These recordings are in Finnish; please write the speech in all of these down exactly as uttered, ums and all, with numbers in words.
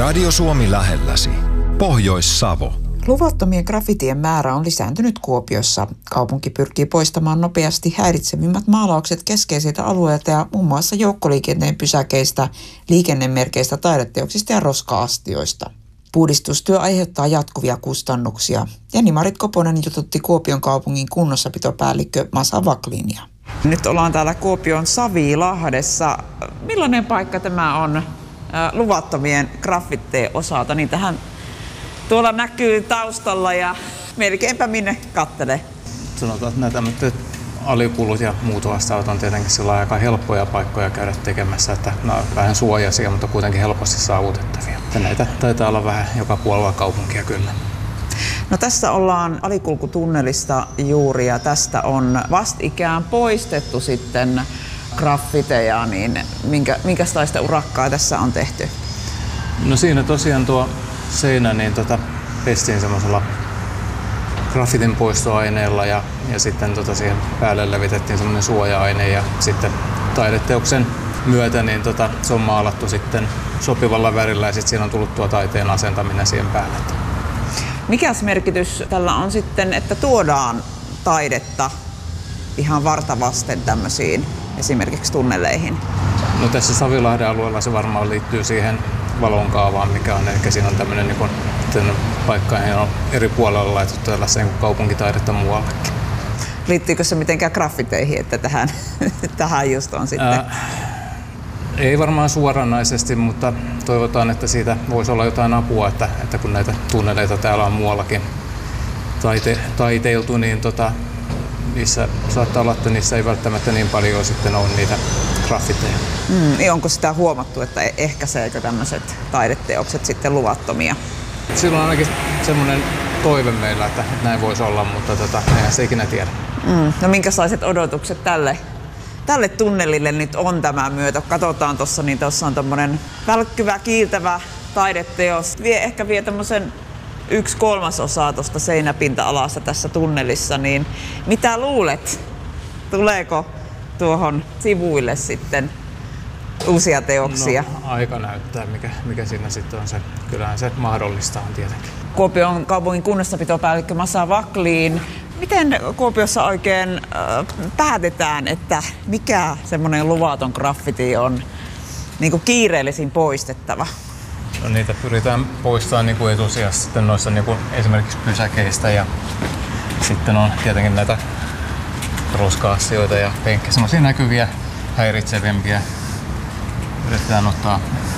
Radio Suomi lähelläsi. Pohjois-Savo. Luvattomien graffitien määrä on lisääntynyt Kuopiossa. Kaupunki pyrkii poistamaan nopeasti häiritsevimmät maalaukset keskeisiltä alueilta ja muun muassa joukkoliikenteen pysäkeistä, liikennemerkeistä, taideteoksista ja roska-astioista. Puhdistustyö aiheuttaa jatkuvia kustannuksia. Jani-Marit Koponen jututti Kuopion kaupungin kunnossapitopäällikkö Masa Waklinia. Nyt ollaan täällä Kuopion Savilahdessa. Millainen paikka tämä on luvattomien graffitteen osalta? Niitähän tuolla näkyy taustalla ja melkeinpä minne kattelee. Sanotaan, että nämä tämmöiset alikulut ja muut vastaavat on tietenkin sillä aika helppoja paikkoja käydä tekemässä, että nämä on vähän suojaisia, mutta kuitenkin helposti saavutettavia. Ja näitä taitaa olla vähän joka puolella kaupunkia kyllä. No tässä ollaan alikulkutunnelista juuri ja tästä on vastikään poistettu sitten graffiteja, niin minkä, minkälaista urakkaa tässä on tehty? No siinä tosiaan tuo seinä niin tota, pestiin semmoisella graffitin poistoaineella ja, ja sitten tota siihen päälle levitettiin semmoinen suoja-aine ja sitten taideteoksen myötä niin tota, se on maalattu sitten sopivalla värillä ja sitten siinä on tullut tuo taiteen asentaminen siihen päälle. Mikäs merkitys tällä on sitten, että tuodaan taidetta ihan vartavasten tämmöisiin esimerkiksi tunneleihin? No tässä Savilahden alueella se varmaan liittyy siihen valonkaavaan, mikä on, eli siinä on tämmöinen niin kuin, paikka on eri puolella laitettu tällaiseen niin kaupunkitaidetta muuallekin. Liittyykö se mitenkään graffiteihin, että tähän, tähän just on sitten? Ää, ei varmaan suoranaisesti, mutta toivotaan, että siitä voisi olla jotain apua, että, että kun näitä tunneleita täällä on muuallakin taite, taiteiltu, niin tota, niissä saattaa olla, että niissä ei välttämättä niin paljon sitten ole niitä graffiteja. Mm, onko sitä huomattu, että ehkäiseekö tämmöiset taideteokset sitten luvattomia? Silloin on ainakin semmoinen toive meillä, että näin voisi olla, mutta tota, eihän se ikinä tiedä. Mm, no minkälaiset odotukset tälle, tälle tunnelille nyt on tämän myötä? Katsotaan tuossa, niin tuossa on tommonen välkkyvä, kiiltävä taideteos. Vie, ehkä vie tämmöisen yksi kolmasosaa tuosta seinäpinta-alasta tässä tunnelissa, niin mitä luulet? Tuleeko tuohon sivuille sitten uusia teoksia? No, aika näyttää, mikä, mikä siinä sitten on se. Kyllähän se mahdollistaa tietenkin. Kuopion kaupungin kunnossapitopäällikkö Masa Waklin. Miten Kuopiossa oikein äh, päätetään, että mikä semmoinen luvaton graffiti on niin kuin kiireellisin poistettava? No, niitä pyritään poistamaan niin kuin etusijassa sitten noissa niin kuin esimerkiksi pysäkeistä ja sitten on tietenkin näitä roska-asioita ja penkkejä, semmoisia näkyviä, häiritsevimpiä. Yritetään ottaa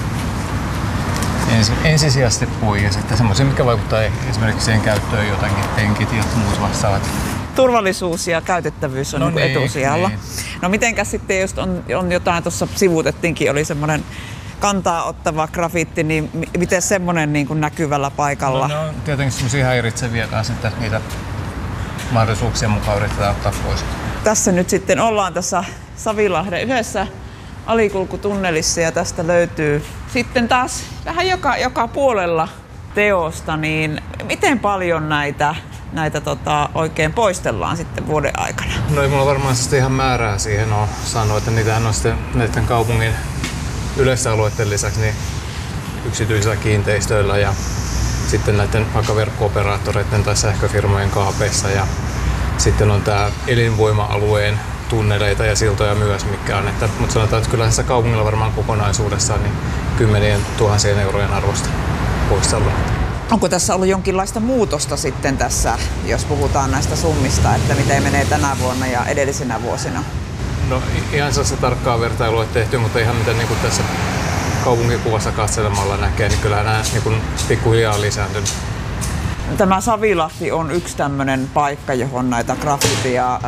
ens, ensisijaisesti pois ja sitten semmoisia, mikä vaikuttaa esimerkiksi siihen käyttöön jotenkin, penkit ja muut vastaavat. Turvallisuus ja käytettävyys on no niin, etusijalla. Niin. No mitenkäs sitten, jos on, on jotain, tuossa sivuutettiinkin, oli semmoinen kantaa ottava grafiitti, niin m- miten semmoinen niin kuin näkyvällä paikalla? No, ne on tietenkin semmoisia häiritseviä kanssa, että niitä mahdollisuuksien mukaan yritetään ottaa pois. Tässä nyt sitten ollaan tässä Savilahden yhdessä alikulkutunnelissa ja tästä löytyy sitten taas vähän joka, joka puolella teosta, niin miten paljon näitä, näitä tota, oikein poistellaan sitten vuoden aikana? No ei mulla varmaan sitten ihan määrää siihen ole sanoa, että niitähän on sitten näiden kaupungin yleisten alueiden lisäksi niin yksityisillä kiinteistöillä ja sitten näiden vaikka verkko-operaattoreiden tai sähköfirmojen kaapeissa ja sitten on tämä elinvoima-alueen tunneleita ja siltoja myös, mikä on. Että, mutta sanotaan, että kyllä tässä kaupungilla varmaan kokonaisuudessaan niin kymmenien tuhansien eurojen arvosta poistellaan. Onko tässä ollut jonkinlaista muutosta sitten tässä, jos puhutaan näistä summista, että miten menee tänä vuonna ja edellisinä vuosina? No ihan sellaista tarkkaa vertailua ei tehty, mutta ihan mitä niin kuin tässä kaupunkikuvassa katselemalla näkee, niin kyllähän nämä niin kuin pikkuhiljaa on lisääntynyt. Tämä Savilahti on yksi tämmöinen paikka, johon näitä graffitia